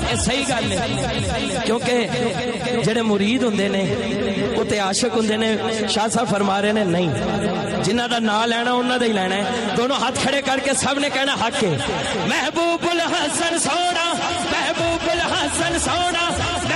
ये सही गल है, क्योंकि जेडे मुरीद हुंदे ने वो ते आशिक हुंदे ने। शाह साहब फरमा रहे ने नहीं, जिन्हां दा नाम लेना उन्हां दा ही लेना है। दोनों हाथ खड़े करके सब ने कहना हक है। महबूबुल हसन सोना, महबूबुल हसन सोना।